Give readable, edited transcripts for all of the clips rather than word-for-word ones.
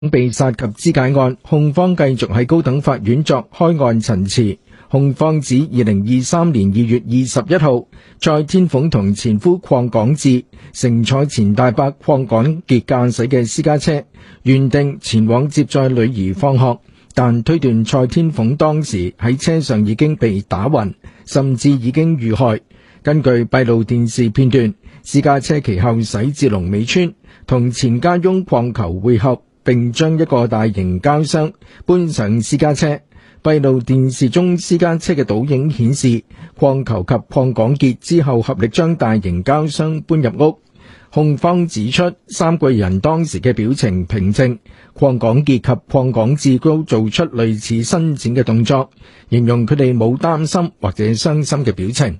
被殺及肢解案，控方繼續喺高等法院作開案陳詞。控方指2023年2月21號，蔡天鳳同前夫鄺港智乘坐前大伯鄺港傑駕駛嘅私家車，原定前往接載女兒放學，但推斷蔡天鳳當時喺車上已經被打暈，甚至已經遇害。根據閉路電視片段，私家車其後駛至龍尾村，同前家翁鄺球會合，並將一個大型膠箱搬上私家車。閉路電視中私家車嘅倒影顯示，鄺球及鄺港傑之後合力將大型膠箱搬入屋。控方指出，三個人當時嘅表情平靜，鄺港傑及鄺港智都做出類似伸展嘅動作，形容佢哋冇擔心或者傷心嘅表情。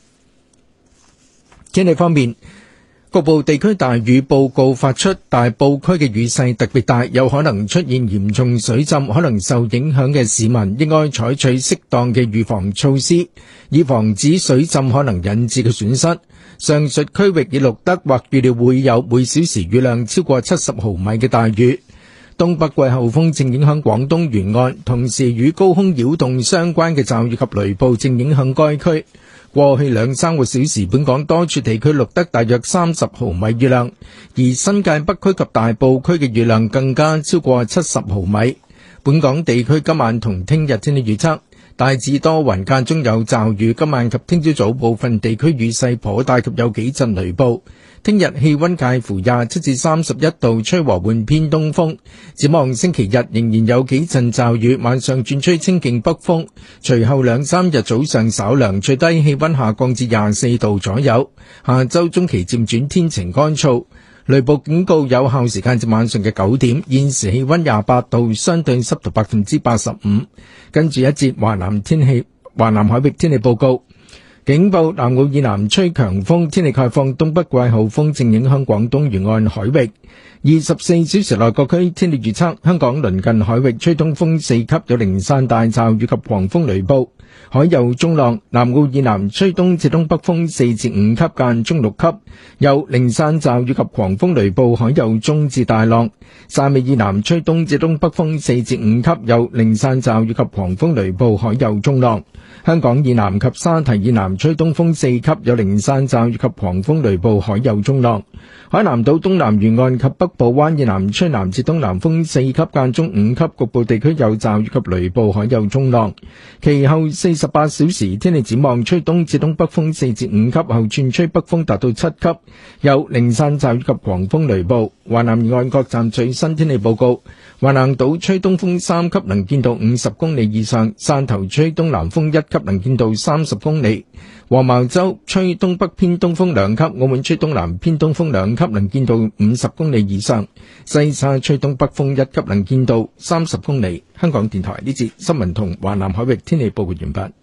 天氣方面，局部地區大雨報告發出，大埔區嘅雨勢特別大，有可能出現嚴重水浸，可能受影響嘅市民應該採取適當嘅預防措施，以防止水浸可能引致嘅損失。上述區域已錄得或預料會有每小時雨量超過70毫米嘅大雨。東北季候風正影響廣東沿岸，同時與高空擾動相關嘅驟雨及雷暴正影響該區。過去2-3個小時，本港多處地區錄得大約30毫米雨量，而新界北區及大埔區嘅雨量更加超過70毫米。本港地區今晚同聽日天氣預測，大致多雲間中有驟雨，今晚及聽朝早部分地區雨勢頗大及有幾陣雷暴。聽日氣溫介乎27至31度，吹和緩偏東風。展望星期日仍然有幾陣驟雨，晚上轉吹清勁北風。隨後2-3日早上稍涼，最低氣溫下降至24度左右。下周中期漸轉天晴乾燥。雷暴警告有效時間至晚上嘅9點。現時氣溫28度，相對濕度85%。跟住一節華南海域天氣報告。警報：南澳以南吹強風，天氣概況東北季候風正影響廣東沿岸海域。24小時內各區天氣預測：香港鄰近海域吹東風4級，有零散大驟雨及狂風雷暴，海有中浪。南澳以南吹東至東北風4至5級，間中6級，有零散驟雨及狂風雷暴，海有中至大浪。汕尾以南吹東至東北風4至5級，有零散驟雨及狂風雷暴，海有中浪。香港以南及沙堤以南吹東風4級，有零散驟雨及狂風雷暴，海有中浪。海南島東南沿岸及北部灣以南吹南至東南風4級，間中5級，局部地區有驟雨及雷暴，海有中浪。其後48小時天氣展望，吹東至東北風4至5級，後轉吹北風達到7級，有零散驟雨及狂風雷暴。華南沿岸各站最新天氣報告：華南島吹東風3級，能見度50公里以上；汕頭吹東南風1級，能見度30公里；黃茅洲吹東北偏東風2級；澳門吹東南偏東風2級，能見度50公里以上；西沙吹東北風1級，能見度30公里。香港電台呢節新聞同華南海域天氣報告完畢。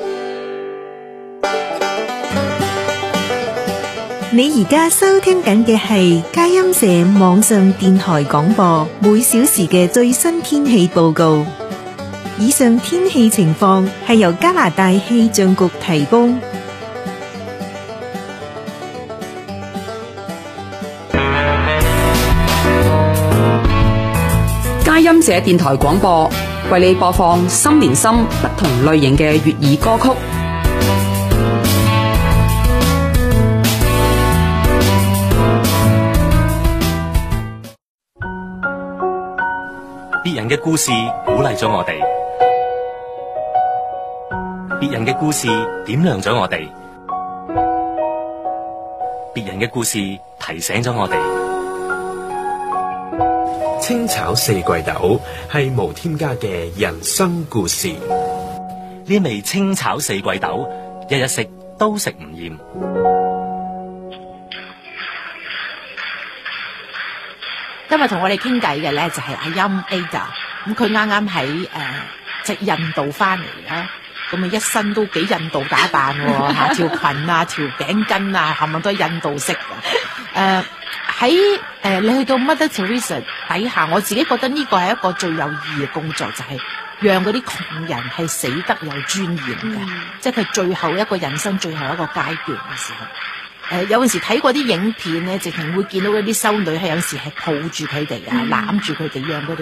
你而家收聽緊嘅係佳音社網上電台廣播，每小時嘅最新天氣報告。以上天氣情況係由加拿大氣象局提供。 佳音社電台廣播為你播放心連心不同類型嘅粵語歌曲。 別人嘅故事鼓勵咗我哋，別人嘅故事點亮咗我哋，別人嘅故事提醒咗我哋。 清炒四季豆係無添加嘅人生故事。 呢味清炒四季豆，日日食都食唔厭。 今日同我哋傾偈嘅咧就係阿音 Ada， 咁佢啱啱喺即係印度翻嚟啦，咁啊一身都幾印度打扮喎嚇，條裙啊、條頸巾啊，冚唪唥都係印度式嘅。喺你去到 Mother Teresa 底下，我自己覺得呢個係一個最有意義嘅工作，就係讓嗰啲窮人係死得有尊嚴嘅，即係佢最後一個人生最後一個階段嘅時候。 有陣時睇過啲影片咧，直情會見到嗰啲修女係有陣時係抱住佢哋啊，攬住佢哋，讓佢哋